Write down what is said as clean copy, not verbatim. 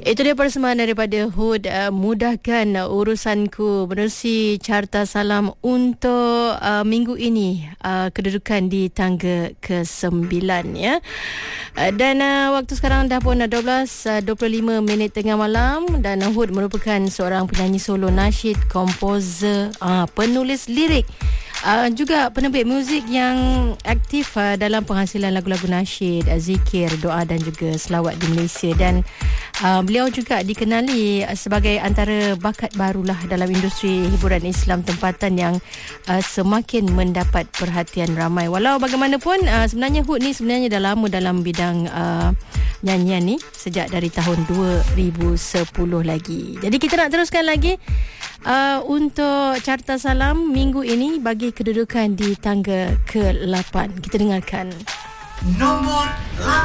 Itu dia persembahan daripada Hood, mudahkan urusanku, menerusi Carta Salam untuk minggu ini, kedudukan di tangga ke-9 ya. Dan waktu sekarang dah pun 12.25 minit tengah malam, dan Hood merupakan seorang penyanyi solo, nasyid, komposer, penulis lirik, juga penerbit muzik yang aktif dalam penghasilan lagu-lagu nasyid, zikir, doa dan juga selawat di Malaysia. Dan beliau juga dikenali sebagai antara bakat barulah dalam industri hiburan Islam tempatan yang semakin mendapat perhatian ramai. Walau bagaimanapun, sebenarnya Hood ni sebenarnya dah lama dalam bidang nyanyian ni, sejak dari tahun 2010 lagi. Jadi kita nak teruskan lagi untuk Carta Salam minggu ini bagi kedudukan di tangga ke-8. Kita dengarkan. Nombor 8.